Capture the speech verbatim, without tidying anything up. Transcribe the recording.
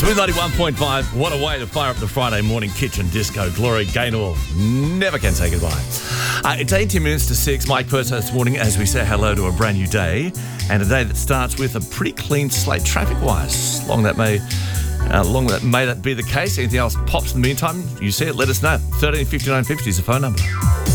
Smooth ninety-one point five. What a way to fire up the Friday morning kitchen disco. Gloria Gaynor never can say goodbye. Uh, it's eighteen minutes to six. Mike Purso this morning as we say hello to a brand new day, and a day that starts with a pretty clean slate traffic-wise. Long that may, uh, long that may that be the case. Anything else pops in the meantime, you see it, let us know. thirteen fifty-nine fifty is the phone number.